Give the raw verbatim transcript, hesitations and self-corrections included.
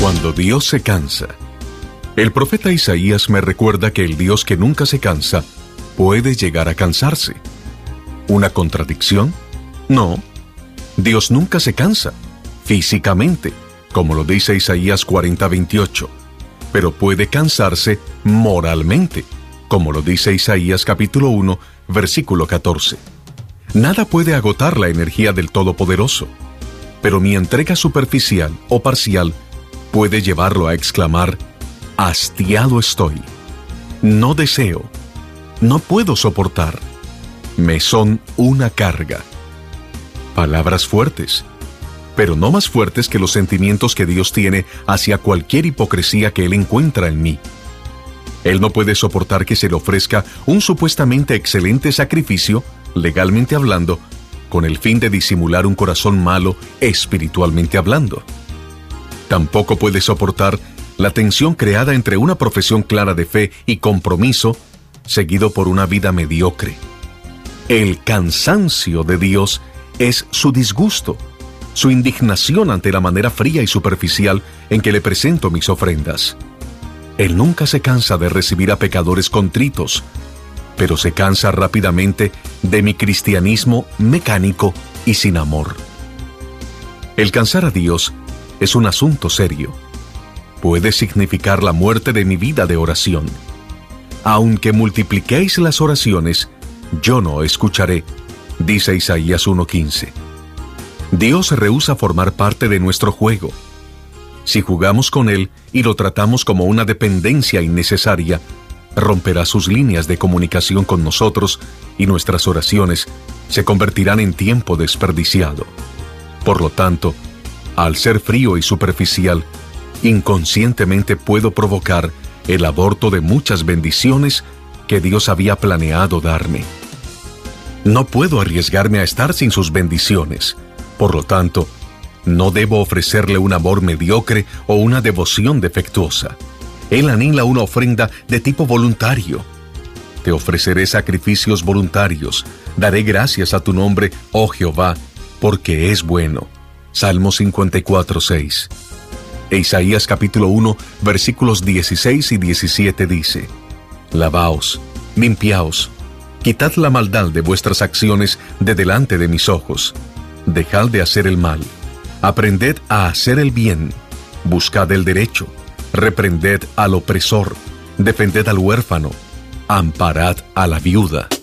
Cuando Dios se cansa. El profeta Isaías me recuerda que el Dios que nunca se cansa puede llegar a cansarse. ¿Una contradicción? No. Dios nunca se cansa, físicamente, como lo dice Isaías cuarenta veintiocho, pero puede cansarse moralmente, como lo dice Isaías capítulo uno, versículo catorce. Nada puede agotar la energía del Todopoderoso, pero mi entrega superficial o parcial puede llevarlo a exclamar: hastiado estoy, no deseo, no puedo soportar, me son una carga. Palabras fuertes, pero no más fuertes que los sentimientos que Dios tiene hacia cualquier hipocresía que Él encuentra en mí. Él no puede soportar que se le ofrezca un supuestamente excelente sacrificio, legalmente hablando, con el fin de disimular un corazón malo espiritualmente hablando. Tampoco puede soportar la tensión creada entre una profesión clara de fe y compromiso, seguido por una vida mediocre. El cansancio de Dios es su disgusto, su indignación ante la manera fría y superficial en que le presento mis ofrendas. Él nunca se cansa de recibir a pecadores contritos, pero se cansa rápidamente de mi cristianismo mecánico y sin amor. El cansar a Dios es un asunto serio. Puede significar la muerte de mi vida de oración. Aunque multipliquéis las oraciones, yo no escucharé, dice Isaías uno quince. Dios rehúsa formar parte de nuestro juego. Si jugamos con Él y lo tratamos como una dependencia innecesaria, romperá sus líneas de comunicación con nosotros y nuestras oraciones se convertirán en tiempo desperdiciado. Por lo tanto, al ser frío y superficial, inconscientemente puedo provocar el aborto de muchas bendiciones que Dios había planeado darme. No puedo arriesgarme a estar sin sus bendiciones. Por lo tanto, no debo ofrecerle un amor mediocre o una devoción defectuosa. Él anhela una ofrenda de tipo voluntario. Te ofreceré sacrificios voluntarios. Daré gracias a tu nombre, oh Jehová, porque es bueno. Salmo cincuenta y cuatro, seis. E Isaías capítulo uno, versículos dieciséis y diecisiete dice: Lavaos, limpiaos, quitad la maldad de vuestras acciones de delante de mis ojos. Dejad de hacer el mal. Aprended a hacer el bien. Buscad el derecho. Reprended al opresor. Defended al huérfano. Amparad a la viuda.